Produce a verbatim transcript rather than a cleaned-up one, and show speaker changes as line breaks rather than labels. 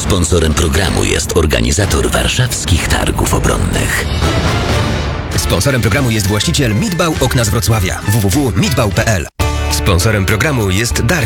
Sponsorem programu jest organizator Warszawskich Targów Obronnych.
Sponsorem programu jest właściciel Midbau Okna z Wrocławia. w w w kropka midbau kropka p l. Sponsorem programu jest Darwin.